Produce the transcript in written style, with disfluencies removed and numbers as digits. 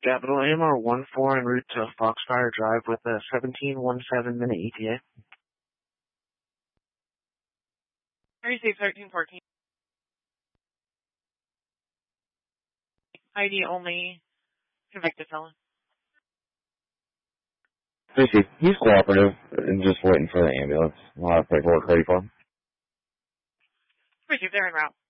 Capital AMR 14 en route to Foxfire Drive with a 1717-minute ETA. Receive 1314. ID only, convicted felon. Tracy, he's cooperative and just waiting for the ambulance. We'll have paperwork ready for him. Receive, they're en route.